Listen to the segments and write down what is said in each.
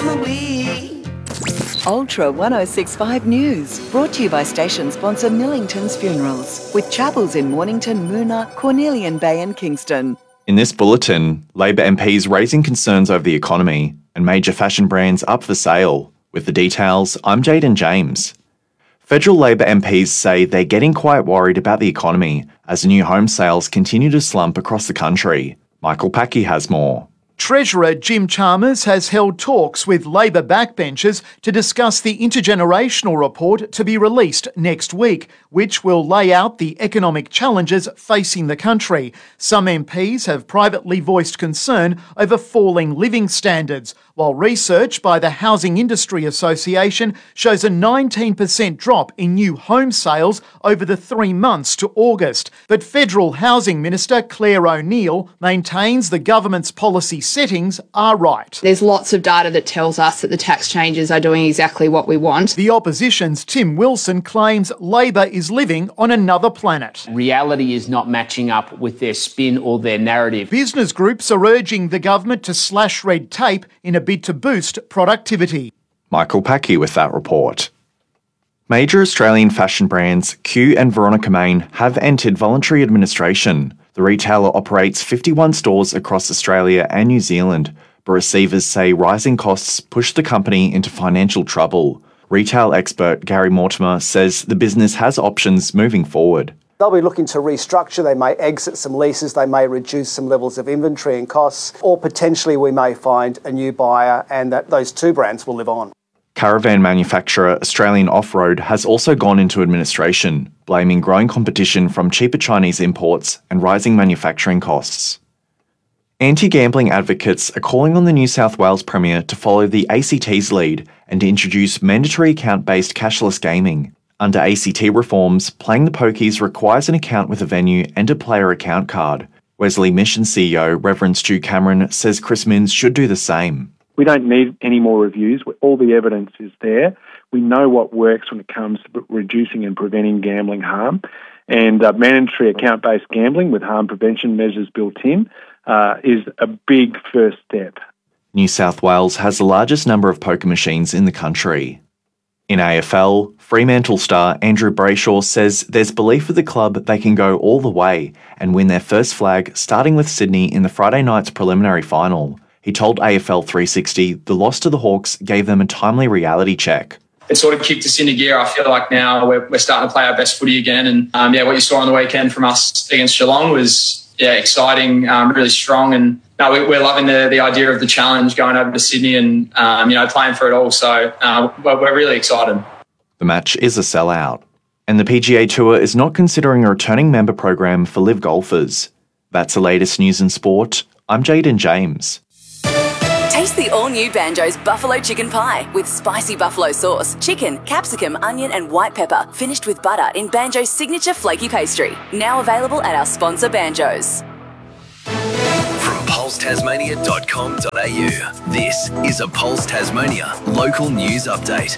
family. Ultra 1065 News, brought to you by station sponsor Millington's Funerals, with chapels in Mornington, Moona, Cornelian Bay and Kingston. In this bulletin, Labor MPs raising concerns over the economy and major fashion brands up for sale. With the details, I'm Jaden James. Federal Labor MPs say they're getting quite worried about the economy as new home sales continue to slump across the country. Michael Packy has more. Treasurer Jim Chalmers has held talks with Labor backbenchers to discuss the intergenerational report to be released next week, which will lay out the economic challenges facing the country. Some MPs have privately voiced concern over falling living standards, while research by the Housing Industry Association shows a 19% drop in new home sales over the 3 months to August. But Federal Housing Minister Claire O'Neil maintains the government's policy settings are right. There's lots of data that tells us that the tax changes are doing exactly what we want. The opposition's Tim Wilson claims Labor is living on another planet. Reality is not matching up with their spin or their narrative. Business groups are urging the government to slash red tape in a bid to boost productivity. Michael Packy with that report. Major Australian fashion brands Q and Veronica Main have entered voluntary administration. The retailer operates 51 stores across Australia and New Zealand, but receivers say rising costs pushed the company into financial trouble. Retail expert Gary Mortimer says the business has options moving forward. They'll be looking to restructure, they may exit some leases, they may reduce some levels of inventory and costs, or potentially we may find a new buyer and that those two brands will live on. Caravan manufacturer Australian Off-Road has also gone into administration, blaming growing competition from cheaper Chinese imports and rising manufacturing costs. Anti-gambling advocates are calling on the New South Wales Premier to follow the ACT's lead and to introduce mandatory account-based cashless gaming. Under ACT reforms, playing the pokies requires an account with a venue and a player account card. Wesley Mission CEO Reverend Stu Cameron says Chris Minns should do the same. We don't need any more reviews. All the evidence is there. We know what works when it comes to reducing and preventing gambling harm. And mandatory account-based gambling with harm prevention measures built in is a big first step. New South Wales has the largest number of poker machines in the country. In AFL, Fremantle star Andrew Brayshaw says there's belief with the club they can go all the way and win their first flag, starting with Sydney in the Friday night's preliminary final. He told AFL 360 the loss to the Hawks gave them a timely reality check. It sort of kicked us into gear. I feel like now we're starting to play our best footy again. And what you saw on the weekend from us against Geelong was exciting, really strong. And we're loving the idea of the challenge going over to Sydney and playing for it all. So we're really excited. The match is a sellout. And the PGA Tour is not considering a returning member program for live golfers. That's the latest news in sport. I'm Jaden James. Taste the all-new Banjo's Buffalo Chicken Pie with spicy buffalo sauce, chicken, capsicum, onion and white pepper, finished with butter in Banjo's signature flaky pastry. Now available at our sponsor Banjo's. From pulsetasmania.com.au, this is a Pulse Tasmania local news update.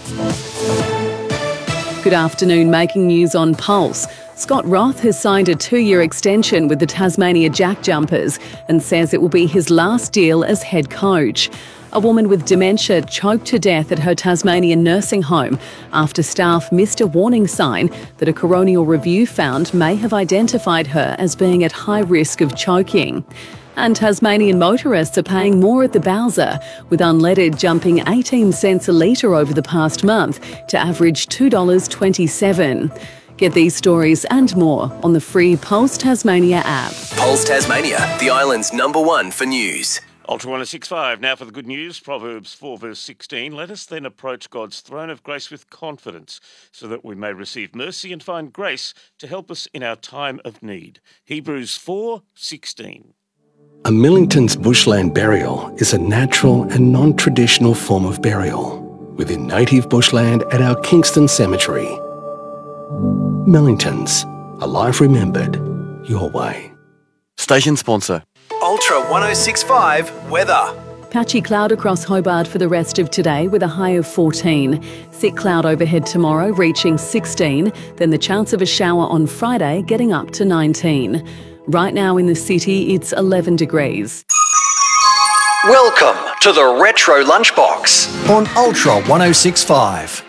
Good afternoon, making news on Pulse. Scott Roth has signed a 2-year extension with the Tasmania Jack Jumpers and says it will be his last deal as head coach. A woman with dementia choked to death at her Tasmanian nursing home after staff missed a warning sign that a coronial review found may have identified her as being at high risk of choking. And Tasmanian motorists are paying more at the Bowser, with unleaded jumping 18 cents a litre over the past month to average $2.27. Get these stories and more on the free Pulse Tasmania app. Pulse Tasmania, the island's #1 for news. Ultra 1065, now for the good news. Proverbs 4 verse 16. Let us then approach God's throne of grace with confidence, so that we may receive mercy and find grace to help us in our time of need. Hebrews 4:16. A Millington's bushland burial is a natural and non-traditional form of burial within native bushland at our Kingston Cemetery. Millingtons, a life remembered your way. Station sponsor. Ultra 1065 weather. Patchy cloud across Hobart for the rest of today with a high of 14. Thick cloud overhead tomorrow reaching 16. Then the chance of a shower on Friday getting up to 19. Right now in the city, it's 11 degrees. Welcome to the Retro Lunchbox on Ultra 1065.